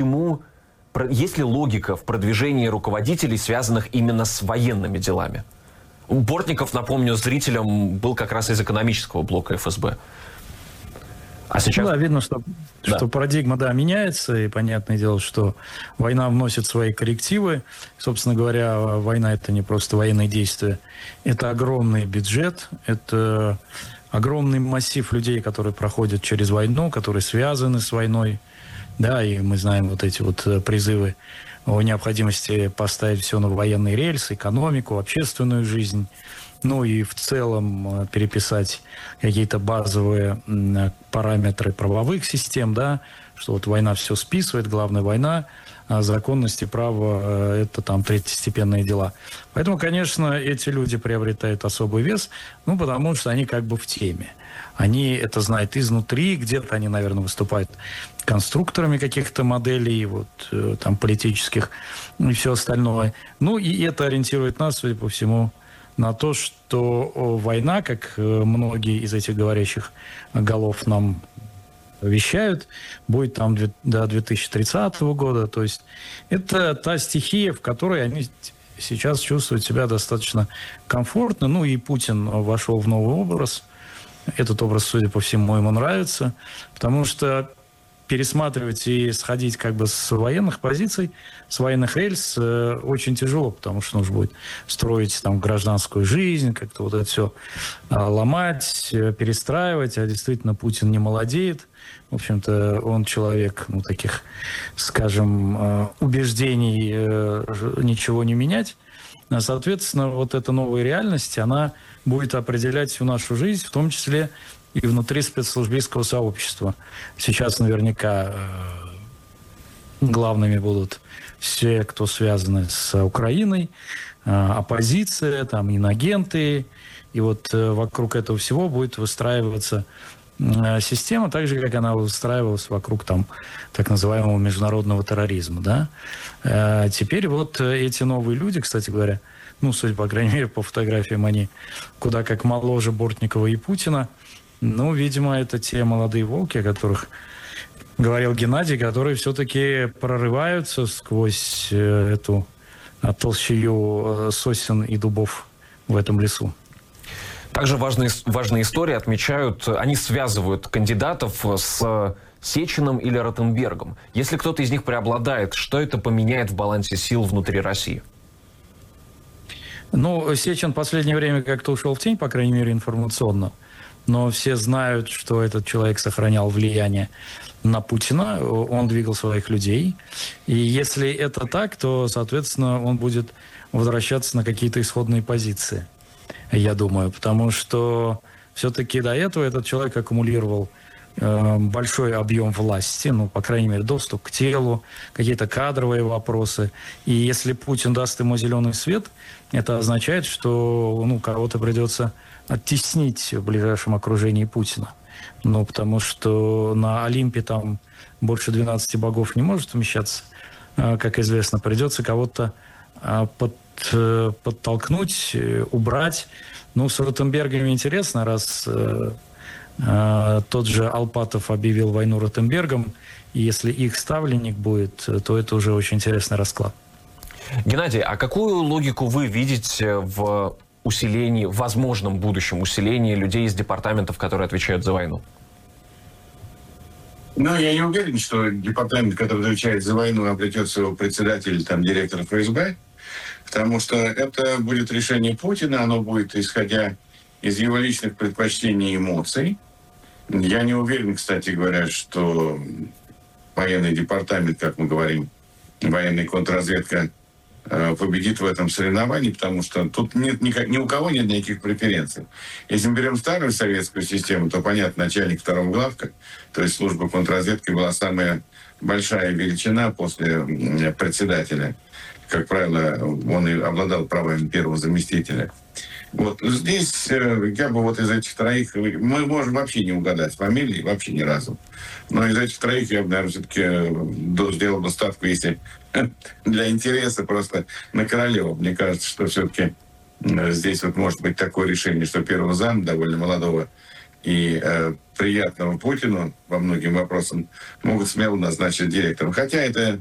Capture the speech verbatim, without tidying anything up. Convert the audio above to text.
Ему, есть ли логика в продвижении руководителей, связанных именно с военными делами? Бортников, напомню, зрителям был как раз из экономического блока эф эс бэ. А сейчас... Да, видно, что, да. что парадигма, да, меняется, и понятное дело, что война вносит свои коррективы. Собственно говоря, война – это не просто военные действия, это огромный бюджет, это огромный массив людей, которые проходят через войну, которые связаны с войной. Да, и мы знаем вот эти вот призывы о необходимости поставить все на военные рельсы, экономику, общественную жизнь. Ну и в целом переписать какие-то базовые параметры правовых систем, да, что вот война все списывает, главная война, а законность и право – это там третьестепенные дела. Поэтому, конечно, эти люди приобретают особый вес, ну, потому что они как бы в теме. Они это знают изнутри, где-то они, наверное, выступают конструкторами каких-то моделей, вот, там, политических и все остальное. Ну, и это ориентирует нас, судя по всему, на то, что война, как многие из этих говорящих голов нам вещают, будет там до две тысячи тридцатого года. То есть это та стихия, в которой они сейчас чувствуют себя достаточно комфортно. Ну и Путин вошел в новый образ. Этот образ, судя по всему, ему нравится. Потому что пересматривать и сходить как бы с военных позиций, с военных рельс э, очень тяжело, потому что нужно будет строить там гражданскую жизнь, как-то вот это все э, ломать, э, перестраивать, а действительно Путин не молодеет. В общем-то, он человек, ну, таких, скажем, э, убеждений э, ничего не менять. Соответственно, вот эта новая реальность, она будет определять всю нашу жизнь, в том числе и внутри спецслужбистского сообщества. Сейчас наверняка э, главными будут все, кто связаны с Украиной, э, оппозиция, там, инагенты. И вот э, вокруг этого всего будет выстраиваться э, система, так же, как она выстраивалась вокруг там, так называемого международного терроризма. Да? Э, теперь вот эти новые люди, кстати говоря, ну, судя, по крайней мере, по фотографиям, они куда как моложе Бортникова и Путина. Ну, видимо, это те молодые волки, о которых говорил Геннадий, которые все-таки прорываются сквозь эту толщею сосен и дубов в этом лесу. Также важные, важные истории отмечают, они связывают кандидатов с Сечиным или Ротенбергом. Если кто-то из них преобладает, что это поменяет в балансе сил внутри России? Ну, Сечин в последнее время как-то ушел в тень, по крайней мере, информационно. Но все знают, что этот человек сохранял влияние на Путина, он двигал своих людей. И если это так, то, соответственно, он будет возвращаться на какие-то исходные позиции, я думаю. Потому что все-таки до этого этот человек аккумулировал э, большой объем власти, ну, по крайней мере, доступ к телу, какие-то кадровые вопросы. И если Путин даст ему зеленый свет, это означает, что, ну, кого-то придется оттеснить в ближайшем окружении Путина. Ну, потому что на Олимпе там больше двенадцати богов не может вмещаться, как известно. Придется кого-то под, подтолкнуть, убрать. Ну, с Ротенбергом интересно, раз э, тот же Алпатов объявил войну Ротенбергом, и если их ставленник будет, то это уже очень интересный расклад. Геннадий, а какую логику вы видите в усилении, в возможном будущем усилении людей из департаментов, которые отвечают за войну? Ну, я не уверен, что департамент, который отвечает за войну, обретет своего председателя, там, директора эф эс бэ, потому что это будет решение Путина, оно будет исходя из его личных предпочтений и эмоций. Я не уверен, кстати говоря, что военный департамент, как мы говорим, военная контрразведка, победит в этом соревновании, потому что тут нет никак, ни у кого нет никаких преференций. Если мы берем старую советскую систему, то, понятно, начальник второго главка, то есть служба контрразведки была самая большая величина после председателя. Как правило, он и обладал правами первого заместителя. Вот здесь я бы вот из этих троих, мы можем вообще не угадать фамилии, вообще ни разу. Но из этих троих я бы, наверное, все-таки сделал бы ставку, если для интереса просто на Королева. Мне кажется, что все-таки здесь вот может быть такое решение, что первого зама, довольно молодого и э, приятного Путину по многим вопросам могут смело назначить директором. Хотя это